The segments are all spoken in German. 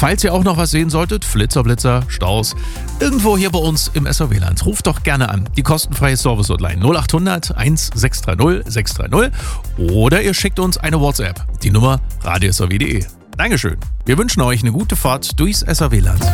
Falls ihr auch noch was sehen solltet, Flitzer, Blitzer, Staus, irgendwo hier bei uns im SAW-Land, ruft doch gerne an. Die kostenfreie Service-Hotline 0800 1630 630 oder ihr schickt uns eine WhatsApp. Die Nummer radio-SAW.de. Dankeschön. Wir wünschen euch eine gute Fahrt durchs SAW-Land.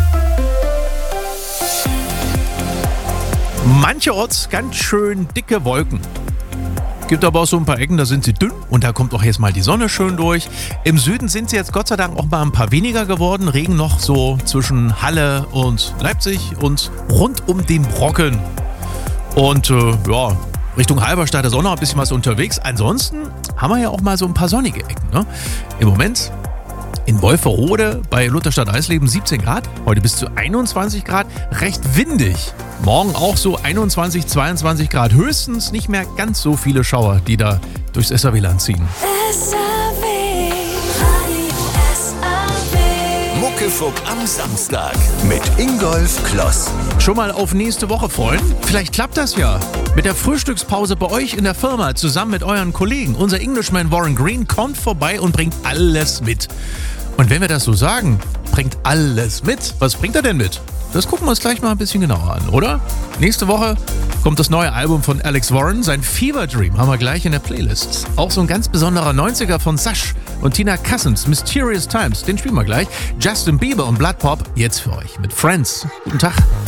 Mancherorts ganz schön dicke Wolken. Gibt aber auch so ein paar Ecken, da sind sie dünn und da kommt auch jetzt mal die Sonne schön durch. Im Süden sind sie jetzt Gott sei Dank auch mal ein paar weniger geworden. Regen noch so zwischen Halle und Leipzig und rund um den Brocken. Und Richtung Halberstadt ist auch noch ein bisschen was unterwegs. Ansonsten haben wir ja auch mal so ein paar sonnige Ecken. Ne? Im Moment in Wolferode bei Lutherstadt-Eisleben 17 Grad, heute bis zu 21 Grad, recht windig. Morgen auch so 21, 22 Grad, höchstens nicht mehr ganz so viele Schauer, die da durchs SAW-Land ziehen. Muckefuck am Samstag mit Ingolf Kloss. Schon mal auf nächste Woche freuen? Vielleicht klappt das ja. Mit der Frühstückspause bei euch in der Firma zusammen mit euren Kollegen. Unser Englishman Warren Green kommt vorbei und bringt alles mit. Und wenn wir das so sagen, bringt alles mit, was bringt er denn mit? Das gucken wir uns gleich mal ein bisschen genauer an, oder? Nächste Woche kommt das neue Album von Alex Warren, sein Fever Dream, haben wir gleich in der Playlist. Auch so ein ganz besonderer 90er von Sash und Tina Cousins, Mysterious Times, den spielen wir gleich. Justin Bieber und Blood Pop, jetzt für euch mit Friends. Guten Tag.